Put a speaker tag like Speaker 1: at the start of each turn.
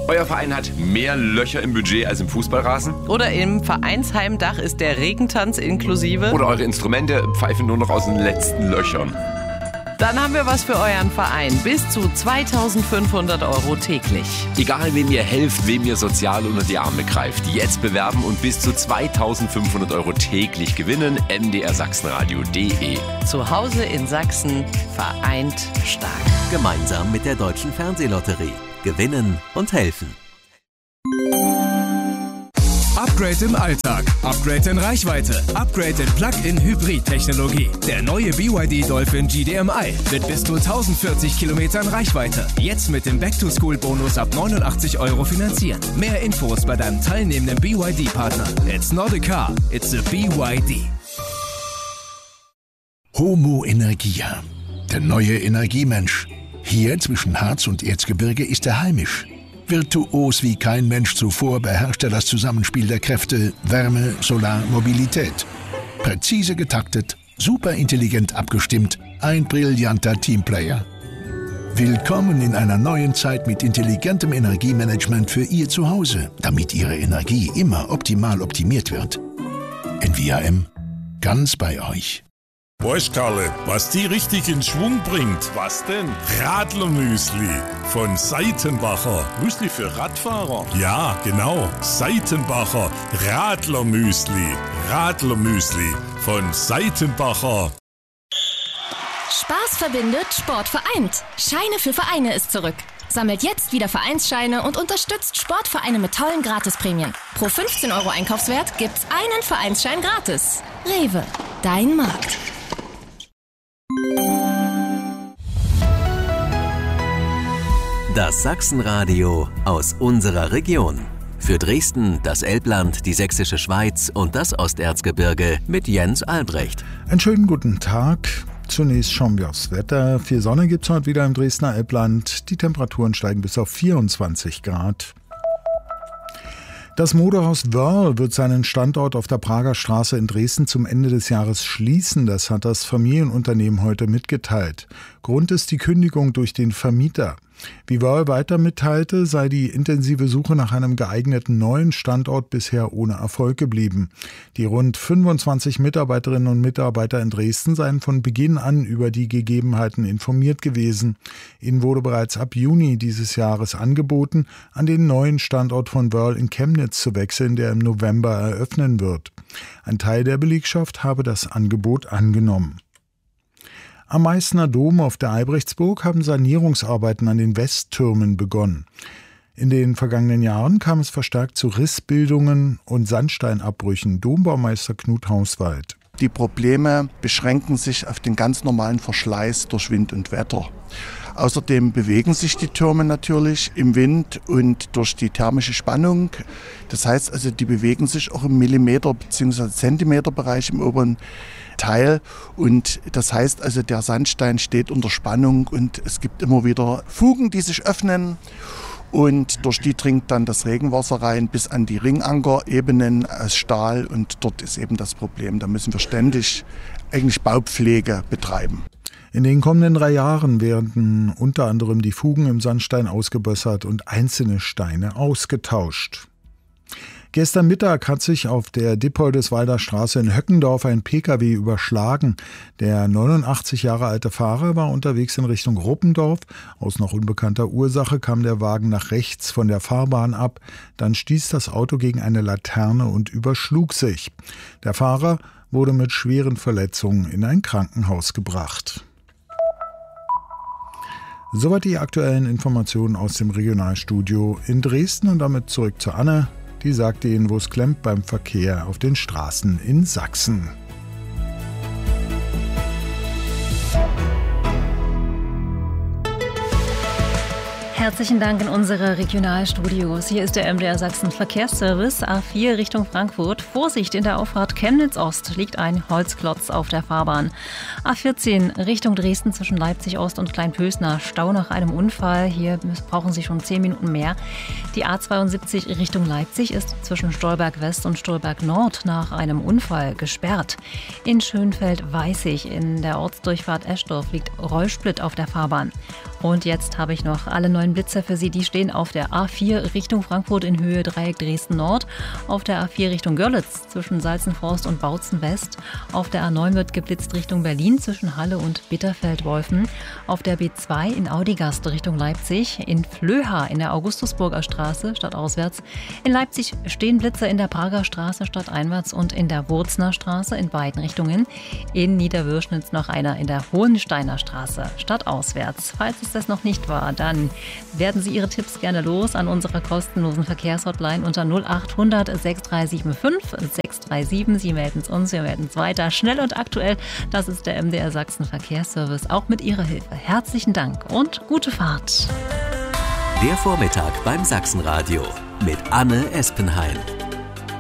Speaker 1: Euer Verein hat mehr Löcher im Budget als im Fußballrasen?
Speaker 2: Oder im Vereinsheimdach ist der Regentanz inklusive?
Speaker 1: Oder eure Instrumente pfeifen nur noch aus den letzten Löchern?
Speaker 2: Dann haben wir was für euren Verein. Bis zu 2.500 € täglich.
Speaker 1: Egal, wem ihr helft, wem ihr sozial unter die Arme greift. Jetzt bewerben und bis zu 2.500 € täglich gewinnen. mdrsachsenradio.de.
Speaker 2: Zu Hause in Sachsen, vereint stark.
Speaker 3: Gemeinsam mit der Deutschen Fernsehlotterie. Gewinnen und helfen.
Speaker 4: Upgrade im Alltag, Upgrade in Reichweite, Upgrade in Plug-in-Hybrid-Technologie. Der neue BYD Dolphin GDMI mit bis zu 1040 Kilometern Reichweite. Jetzt mit dem Back-to-School-Bonus ab 89 € finanzieren. Mehr Infos bei deinem teilnehmenden BYD-Partner. It's not a car, it's a BYD.
Speaker 5: Homo Energia, der neue Energiemensch. Hier zwischen Harz und Erzgebirge ist er heimisch. Virtuos wie kein Mensch zuvor beherrscht er das Zusammenspiel der Kräfte Wärme, Solar, Mobilität. Präzise getaktet, superintelligent abgestimmt, ein brillanter Teamplayer. Willkommen in einer neuen Zeit mit intelligentem Energiemanagement für Ihr Zuhause, damit Ihre Energie immer optimal optimiert wird. NVAM, ganz bei euch.
Speaker 6: Weißt Karle, was die richtig in Schwung bringt? Was denn? Radlermüsli von Seitenbacher. Müsli für Radfahrer? Ja, genau. Seitenbacher Radlermüsli. Radlermüsli von Seitenbacher.
Speaker 7: Spaß verbindet, Sport vereint. Scheine für Vereine ist zurück. Sammelt jetzt wieder Vereinsscheine und unterstützt Sportvereine mit tollen Gratisprämien. Pro 15 € Einkaufswert gibt's einen Vereinsschein gratis. Rewe, dein Markt.
Speaker 3: Das Sachsenradio aus unserer Region. Für Dresden, das Elbland, die Sächsische Schweiz und das Osterzgebirge mit Jens Albrecht.
Speaker 8: Einen schönen guten Tag. Zunächst schauen wir aufs Wetter. Viel Sonne gibt es heute wieder im Dresdner Elbland. Die Temperaturen steigen bis auf 24 Grad. Das Modehaus Wöhrl wird seinen Standort auf der Prager Straße in Dresden zum Ende des Jahres schließen. Das hat das Familienunternehmen heute mitgeteilt. Grund ist die Kündigung durch den Vermieter. Wie Wöhrl weiter mitteilte, sei die intensive Suche nach einem geeigneten neuen Standort bisher ohne Erfolg geblieben. Die rund 25 Mitarbeiterinnen und Mitarbeiter in Dresden seien von Beginn an über die Gegebenheiten informiert gewesen. Ihnen wurde bereits ab Juni dieses Jahres angeboten, an den neuen Standort von Wöhrl in Chemnitz zu wechseln, der im November eröffnen wird. Ein Teil der Belegschaft habe das Angebot angenommen. Am Meißner Dom auf der Albrechtsburg haben Sanierungsarbeiten an den Westtürmen begonnen. In den vergangenen Jahren kam es verstärkt zu Rissbildungen und Sandsteinabbrüchen. Dombaumeister Knut Hauswald.
Speaker 9: Die Probleme beschränken sich auf den ganz normalen Verschleiß durch Wind und Wetter. Außerdem bewegen sich die Türme natürlich im Wind und durch die thermische Spannung. Das heißt also, die bewegen sich auch im Millimeter- bzw. Zentimeterbereich im oberen Teil. Und das heißt also, der Sandstein steht unter Spannung und es gibt immer wieder Fugen, die sich öffnen. Und durch die dringt dann das Regenwasser rein bis an die Ringankerebenen aus Stahl. Und dort ist eben das Problem. Da müssen wir ständig eigentlich Baupflege betreiben.
Speaker 8: In den kommenden 3 Jahren werden unter anderem die Fugen im Sandstein ausgebessert und einzelne Steine ausgetauscht. Gestern Mittag hat sich auf der Dippoldeswalder Straße in Höckendorf ein Pkw überschlagen. Der 89 Jahre alte Fahrer war unterwegs in Richtung Ruppendorf. Aus noch unbekannter Ursache kam der Wagen nach rechts von der Fahrbahn ab. Dann stieß das Auto gegen eine Laterne und überschlug sich. Der Fahrer wurde mit schweren Verletzungen in ein Krankenhaus gebracht. Soweit die aktuellen Informationen aus dem Regionalstudio in Dresden und damit zurück zu Anne. Die sagt Ihnen, wo es klemmt beim Verkehr auf den Straßen in Sachsen.
Speaker 10: Herzlichen Dank in unsere Regionalstudios. Hier ist der MDR Sachsen Verkehrsservice. A4 Richtung Frankfurt. Vorsicht, in der Auffahrt Chemnitz-Ost liegt ein Holzklotz auf der Fahrbahn. A14 Richtung Dresden zwischen Leipzig-Ost und Kleinpösner. Stau nach einem Unfall. Hier brauchen Sie schon 10 Minuten mehr. Die A72 Richtung Leipzig ist zwischen Stolberg-West und Stolberg-Nord nach einem Unfall gesperrt. In Schönfeld-Weißig in der Ortsdurchfahrt Eschdorf liegt Rollsplit auf der Fahrbahn. Und jetzt habe ich noch alle 9 Blitzer für Sie. Die stehen auf der A4 Richtung Frankfurt in Höhe Dreieck Dresden-Nord, auf der A4 Richtung Görlitz zwischen Salzenforst und Bautzen-West, auf der A9 wird geblitzt Richtung Berlin zwischen Halle und Bitterfeld-Wolfen, auf der B2 in Audigast Richtung Leipzig, in Flöha in der Augustusburger Straße stadtauswärts, in Leipzig stehen Blitzer in der Prager Straße stadteinwärts und in der Wurzner Straße in beiden Richtungen, in Niederwürschnitz noch einer in der Hohensteiner Straße stadtauswärts. Falls es das noch nicht war, dann werden Sie Ihre Tipps gerne los an unserer kostenlosen Verkehrshotline unter 0800 6375 637. Sie melden es uns, wir melden es weiter. Schnell und aktuell, das ist der MDR Sachsen Verkehrsservice, auch mit Ihrer Hilfe. Herzlichen Dank und gute Fahrt.
Speaker 3: Der Vormittag beim Sachsenradio mit Anne Espenheim.